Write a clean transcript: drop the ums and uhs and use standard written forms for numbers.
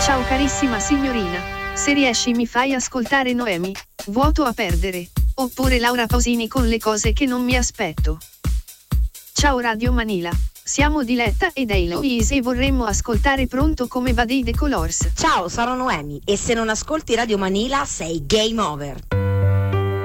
Ciao carissima signorina, se riesci mi fai ascoltare Noemi, vuoto a perdere, oppure Laura Pausini con le cose che non mi aspetto. Ciao Radio Manila, siamo Diletta ed Eloise e vorremmo ascoltare Pronto come va dei The Colors. Ciao, sono Noemi e se non ascolti Radio Manila sei game over.